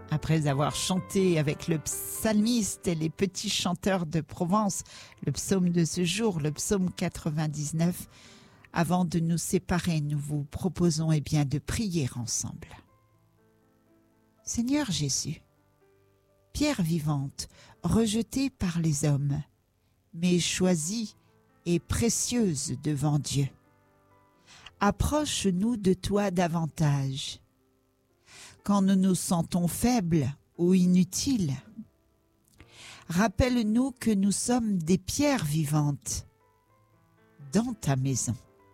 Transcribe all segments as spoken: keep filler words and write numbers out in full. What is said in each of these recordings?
Après avoir chanté avec le psalmiste et les petits chanteurs de Provence, le psaume de ce jour, le psaume quatre-vingt-dix-neuf, avant de nous séparer, nous vous proposons eh bien, de prier ensemble. Seigneur Jésus, pierre vivante, rejetée par les hommes, mais choisie et précieuse devant Dieu, approche-nous de toi davantage. Quand nous nous sentons faibles ou inutiles, rappelle-nous que nous sommes des pierres vivantes dans ta maison.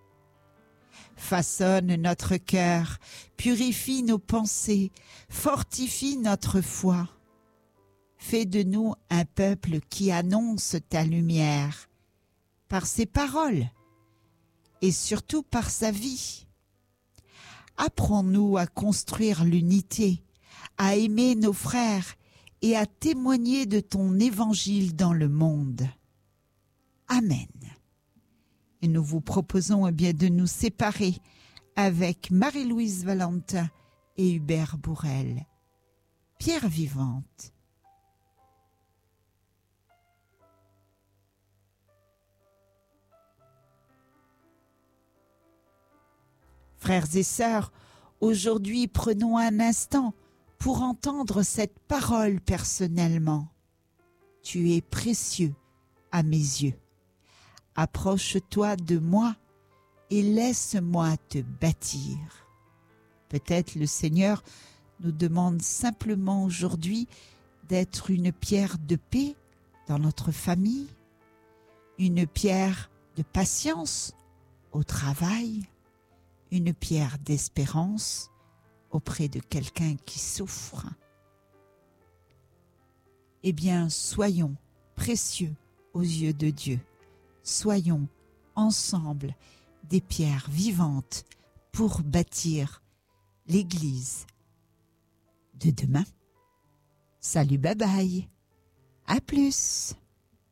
Façonne notre cœur, purifie nos pensées, fortifie notre foi. Fais de nous un peuple qui annonce ta lumière par ses paroles et surtout par sa vie. Apprends-nous à construire l'unité, à aimer nos frères et à témoigner de ton évangile dans le monde. Amen. Et nous vous proposons eh bien, de nous séparer avec Marie-Louise Valentin et Hubert Bourrel. Pierre vivante. Frères et sœurs, aujourd'hui prenons un instant pour entendre cette parole personnellement. Tu es précieux à mes yeux. Approche-toi de moi et laisse-moi te bâtir. Peut-être le Seigneur nous demande simplement aujourd'hui d'être une pierre de paix dans notre famille, une pierre de patience au travail, une pierre d'espérance auprès de quelqu'un qui souffre. Eh bien, soyons précieux aux yeux de Dieu. Soyons ensemble des pierres vivantes pour bâtir l'Église de demain. Salut, bye bye. À plus.